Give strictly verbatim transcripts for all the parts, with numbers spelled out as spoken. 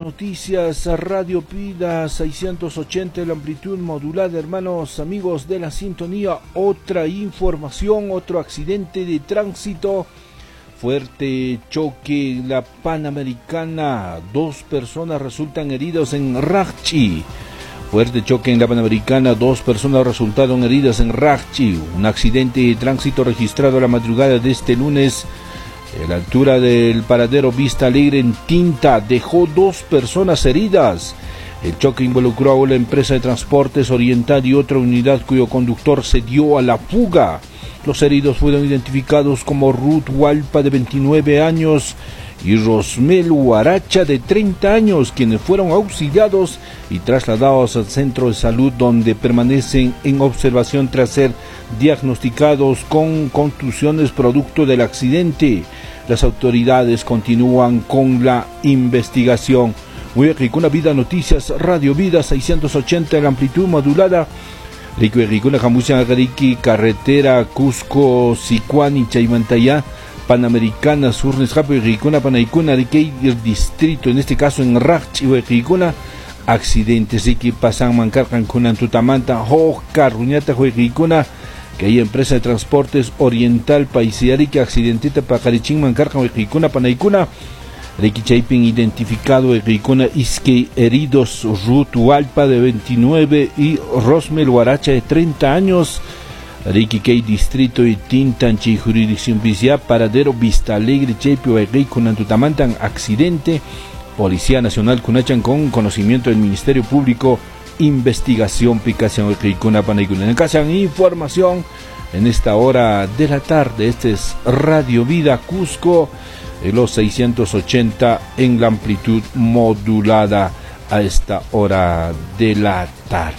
Noticias, Radio Vida seiscientos ochenta, la amplitud modulada, hermanos, amigos de la sintonía. Otra información, otro accidente de tránsito, fuerte choque en la Panamericana, dos personas resultan heridas en Racchi. Fuerte choque en la Panamericana, dos personas resultaron heridas en Racchi. Un accidente de tránsito registrado la madrugada de este lunes a la altura del paradero Vista Alegre en Tinta dejó dos personas heridas. El choque involucró a una empresa de transportes Oriental y otra unidad cuyo conductor se dio a la fuga. Los heridos fueron identificados como Ruth Hualpa, de veintinueve años, y Rosmel Huaracha, de treinta años, quienes fueron auxiliados y trasladados al centro de salud, donde permanecen en observación tras ser diagnosticados con contusiones producto del accidente. Las autoridades continúan con la investigación. Muy Ricuna Vida Noticias, Radio Vida seiscientos ochenta en la amplitud modulada. Rico Ricuna Jamusian Riki, carretera Cusco, Sicuani, Chaimantaya, Panamericana, Surnes, Japo y Ricuna, Panaicuna, Riquey, el distrito, en este caso en Rach y Ricuna. Accidentes y que pasan Mancar, Cancún, Tutamanta, Hoja, Ruñata, Ricuna, que hay empresa de transportes Oriental, Paisiari, que accidentita para Carichín, Mancar, Ricuna, Panaicuna. Ricky Chaipin identificado, Ricuna, Isque, heridos, Ruth Hualpa, de veintinueve, y Rosmel Huaracha, de treinta años. Ricky Key, distrito y Tintanchi, jurisdicción Vizia, paradero Vista Alegre, Chaipio, Ricuna, Tutamantan, accidente. Policía Nacional Cunachan con conocimiento del Ministerio Público, investigación, picación, Ricuna, Panaicuna. En casa, información en esta hora de la tarde. Este es Radio Vida Cusco, en los seiscientos ochenta en la amplitud modulada a esta hora de la tarde.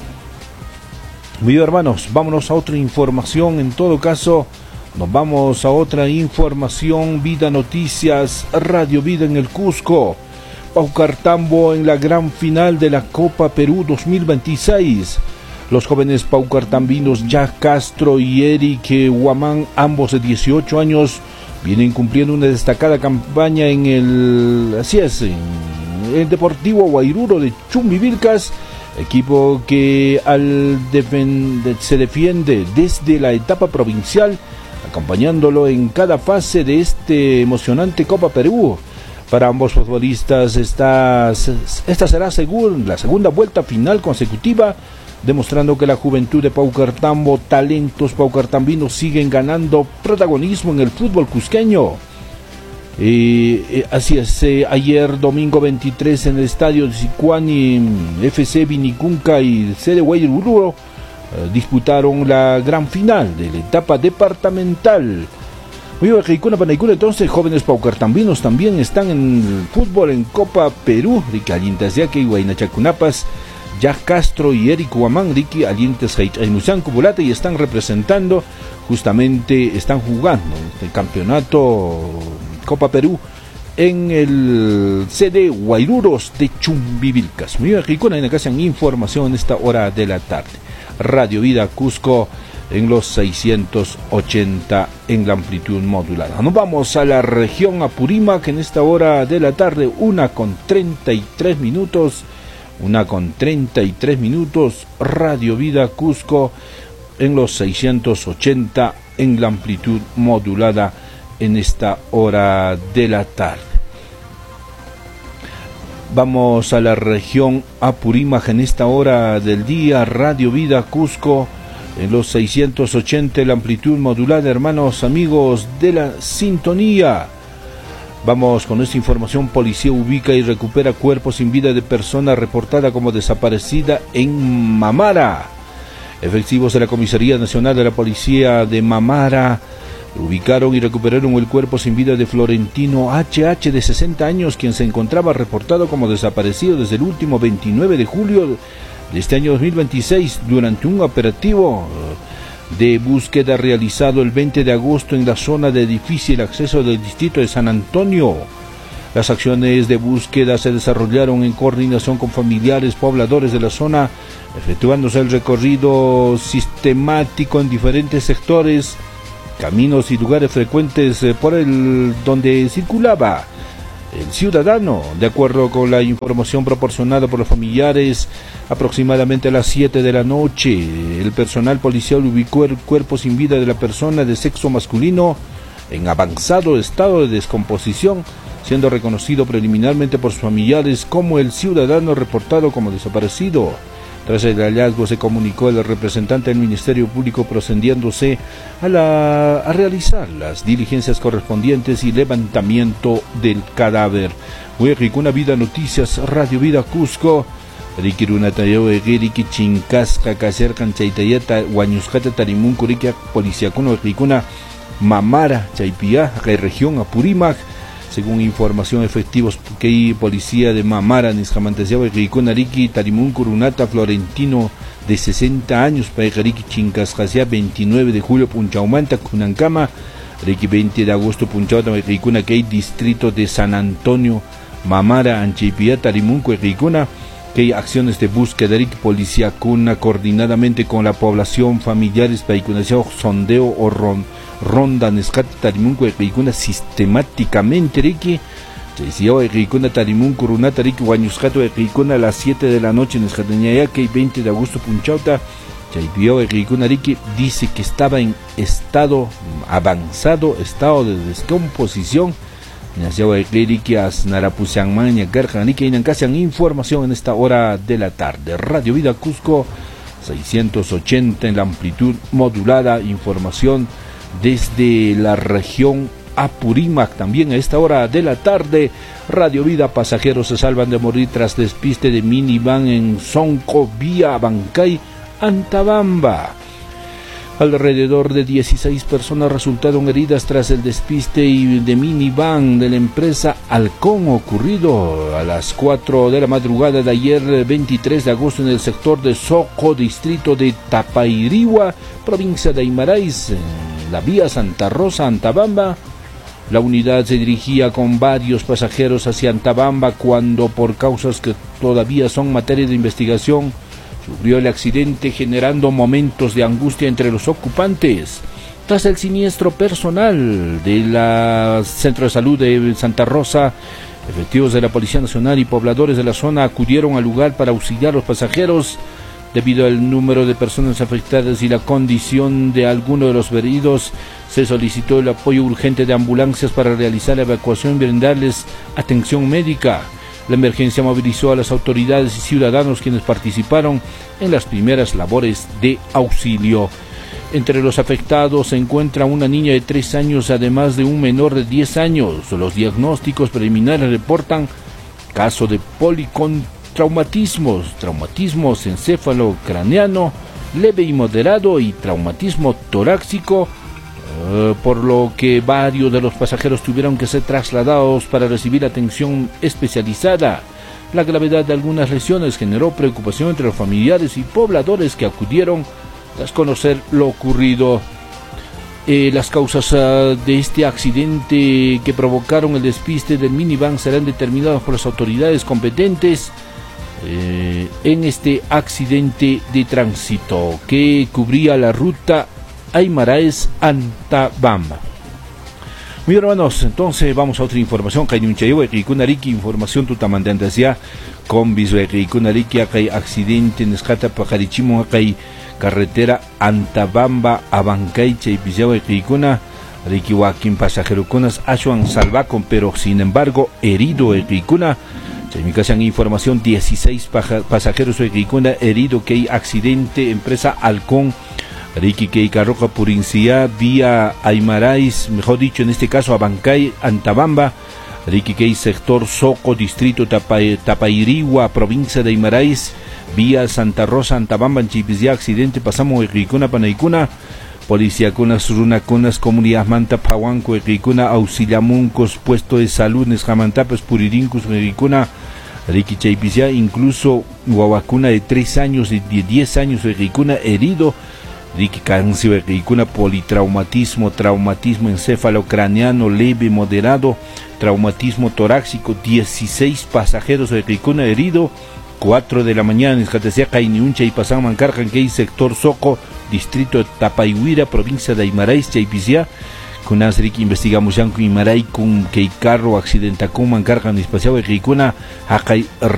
Muy bien, hermanos, vámonos a otra información. En todo caso, nos vamos a otra información. Vida Noticias, Radio Vida en el Cusco. Paucartambo en la gran final de la Copa Perú dos mil veintiséis. Los jóvenes paucartambinos Jack Castro y Eric Huamán, ambos de dieciocho años, vienen cumpliendo una destacada campaña en el, así es, en el Deportivo Guairuro de Chumbivilcas, equipo que al defend- se defiende desde la etapa provincial, acompañándolo en cada fase de este emocionante Copa Perú. Para ambos futbolistas esta, esta será según la segunda vuelta final consecutiva, demostrando que la juventud de Paucartambo, talentos paucartambinos, siguen ganando protagonismo en el fútbol cusqueño. Eh, eh, así es, eh, ayer domingo veintitrés en el estadio de Sicuani, F C Vinicunca y C D Guairuro eh, disputaron la gran final de la etapa departamental. Muy bien, Ricuna, Panaicuna, entonces jóvenes paucartambinos también están en el fútbol en Copa Perú. Ricky Alientas de aquí, Guaynachacunapas, Jack Castro y Eric Huamán, Ricky Alientes Aymusan Cubulate, y están representando, justamente están jugando el campeonato Copa Perú en el C D Guairuros de Chumbivilcas. Muy bien, Ricuna, en la casa en información en esta hora de la tarde. Radio Vida Cusco en los seiscientos ochenta en la amplitud modulada. Nos vamos a la región Apurímac en esta hora de la tarde, una con treinta y tres minutos, una con treinta y tres minutos, Radio Vida Cusco en los seiscientos ochenta en la amplitud modulada en esta hora de la tarde. Vamos a la región Apurímac en esta hora del día, Radio Vida Cusco en los seiscientos ochenta, la amplitud modulada, hermanos, amigos de la sintonía. Vamos con esta información. Policía ubica y recupera cuerpo sin vida de persona reportada como desaparecida en Mamara. Efectivos de la Comisaría Nacional de la Policía de Mamara ubicaron y recuperaron el cuerpo sin vida de Florentino H H, de sesenta años, quien se encontraba reportado como desaparecido desde el último veintinueve de julio de este año dos mil veintiséis, durante un operativo de búsqueda realizado el veinte de agosto en la zona de difícil acceso del distrito de San Antonio. Las acciones de búsqueda se desarrollaron en coordinación con familiares, pobladores de la zona, efectuándose el recorrido sistemático en diferentes sectores, caminos y lugares frecuentes por el donde circulaba el ciudadano. De acuerdo con la información proporcionada por los familiares, aproximadamente a las siete de la noche, el personal policial ubicó el cuerpo sin vida de la persona de sexo masculino en avanzado estado de descomposición, siendo reconocido preliminarmente por sus familiares como el ciudadano reportado como desaparecido. Tras el hallazgo se comunicó el representante del Ministerio Público procediéndose a, la, a realizar las diligencias correspondientes y levantamiento del cadáver. Huerricuna Vida Noticias, Radio Vida Cusco. Rikiruna tayo egiriki chinkasqa kasharqan chaytayata wañusqata tarimunku riki policiakuno Huerricuna Mamara chaypiya kay región Apurímac. Según información, efectivos que hay policía de Mamara, Niscamantesiaba y Riconariki, Tarimun Curunata Florentino, de sesenta años, Pajariki Chincascasia, veintinueve de julio, Punchaumanta, Cunancama, Riki veinte de agosto, Punchauta, Ricuna, que hay distrito de San Antonio, Mamara, Anchipia, Tarimun, Ricuna, que hay acciones de búsqueda, Riki Policía Cuna, coordinadamente con la población, familiares, Paicunasia, sondeo o ron. Ronda Nescat Tarimunco Rikuna sistemáticamente Riki Chaysiao Rikuna Tarimunco Runata Riki Wañuscato Rikuna a las siete de la noche en Escatañaya que veinte de agosto Punchauta Chaypiao Rikuna Riki dice que estaba en estado avanzado, estado de descomposición. Nació Riki Asnarapusiangman Yagarjan Riki y Nancasian información en esta hora de la tarde. Radio Vida Cusco seiscientos ochenta en la amplitud modulada, información desde la región Apurímac. También a esta hora de la tarde, Radio Vida, pasajeros se salvan de morir tras despiste de minivan en Sonco, vía Bancay, Antabamba. Alrededor de dieciséis personas resultaron heridas tras el despiste de minivan de la empresa Halcón, ocurrido a las cuatro de la madrugada de ayer veintitrés de agosto en el sector de Soco, distrito de Tapairihua, provincia de Aymaráis, en la vía Santa Rosa, Antabamba. La unidad se dirigía con varios pasajeros hacia Antabamba cuando, por causas que todavía son materia de investigación, sufrió el accidente, generando momentos de angustia entre los ocupantes. Tras el siniestro, personal del Centro de Salud de Santa Rosa, efectivos de la Policía Nacional y pobladores de la zona acudieron al lugar para auxiliar a los pasajeros. Debido al número de personas afectadas y la condición de algunos de los heridos, se solicitó el apoyo urgente de ambulancias para realizar la evacuación y brindarles atención médica. La emergencia movilizó a las autoridades y ciudadanos quienes participaron en las primeras labores de auxilio. Entre los afectados se encuentra una niña de tres años, además de un menor de diez años. Los diagnósticos preliminares reportan caso de policontraumatismos, traumatismos encéfalo-craneano, leve y moderado y traumatismo torácico, Uh, por lo que varios de los pasajeros tuvieron que ser trasladados para recibir atención especializada. La gravedad de algunas lesiones generó preocupación entre los familiares y pobladores que acudieron tras conocer lo ocurrido. Eh, las causas uh, de este accidente que provocaron el despiste del minivan serán determinadas por las autoridades competentes eh, en este accidente de tránsito que cubría la ruta Aymaráis Antabamba. Muy bien, hermanos, entonces vamos a otra información. Información tutamandantasia con visualización hay accidente en escata pajarichimo hay carretera Antabamba a Bancay Chaypizawa Rikuna Rikiwakin pasajerokunas ashuan salvacon, pero sin embargo herido Rikuna. Chaymikasan información dieciséis pasajeros Rikuna herido que hay accidente empresa Halcón Riki Keikaroca Purincia vía Aymaráis, mejor dicho en este caso a Bancay, Antabamba, Riki Kei sector Soco, distrito Tapay, Tapairihua, provincia de Aymaráis, vía Santa Rosa, Antabamba, en Chipizia, accidente, pasamos Rikuna Panaikuna, Policía Kunas, Runakunas, Comunidad Manta, Pahuanco, Rikuna, Auxiliamuncos, puesto de salud, Nescamantapes, Puridincus, Rikuna, Riki Chipizia, incluso Guaguacuna de tres años y de diez años, Rikuna herido. Riki Cancio Rikuna politraumatismo, traumatismo encéfalo-craneano leve, moderado, traumatismo torácico, dieciséis pasajeros de Rikuna herido, cuatro de la mañana en Escatesia, Cainiuncha y Pasán Mancarjan, que hay sector Soco, distrito de Tapaihuira, provincia de Aymaráis, Chaypicia, kunasrik investigamos yanku imaray kun que carro accidenta con mancargan espacial y ricuna haqay